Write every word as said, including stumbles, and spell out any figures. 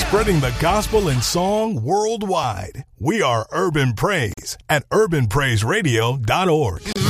Spreading the gospel in song worldwide. We are Urban Praise at urban praise radio dot org.